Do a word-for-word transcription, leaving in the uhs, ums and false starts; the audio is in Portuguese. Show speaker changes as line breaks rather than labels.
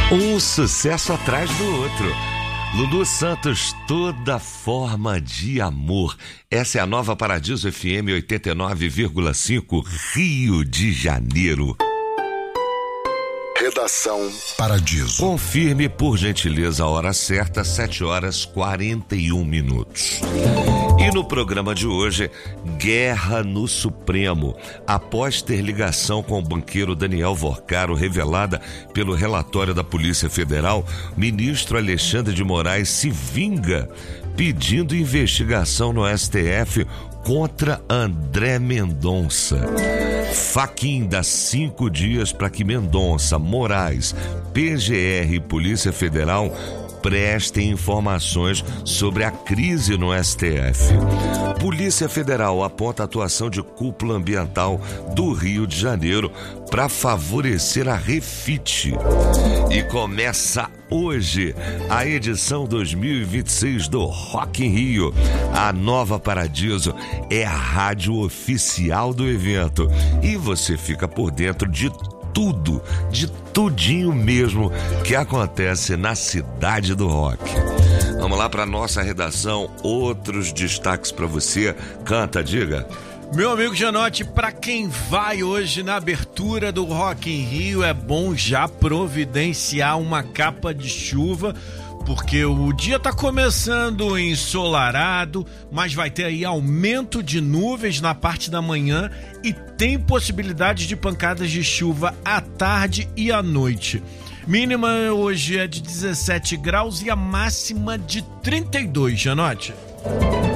Um sucesso atrás do outro. Lulu Santos, Toda Forma de Amor. Essa é a nova Paradiso F M oitenta e nove vírgula cinco, Rio de Janeiro.
Redação Paradiso.
Confirme, por gentileza, a hora certa, sete horas e quarenta e um minutos. E no programa de hoje, guerra no Supremo. Após ter ligação com o banqueiro Daniel Vorcaro revelada pelo relatório da Polícia Federal, ministro Alexandre de Moraes se vinga pedindo investigação no S T F contra André Mendonça. Fachin dá cinco dias para que Mendonça, Moraes, P G R e Polícia Federal prestem informações sobre a crise no S T F. Polícia Federal aponta a atuação de cúpula ambiental do Rio de Janeiro para favorecer a Refit. E começa hoje a edição dois mil e vinte e seis do Rock in Rio. A Nova Paradiso é a rádio oficial do evento e você fica por dentro de tudo, de tudinho mesmo que acontece na cidade do rock. Vamos lá para nossa redação, outros destaques para você. Canta, diga.
Meu amigo Janote, para quem vai hoje na abertura do Rock in Rio, é bom já providenciar uma capa de chuva, porque o dia tá começando ensolarado, mas vai ter aí aumento de nuvens na parte da manhã e tem possibilidade de pancadas de chuva à tarde e à noite. Mínima hoje é de dezessete graus e a máxima de trinta e dois, Janote.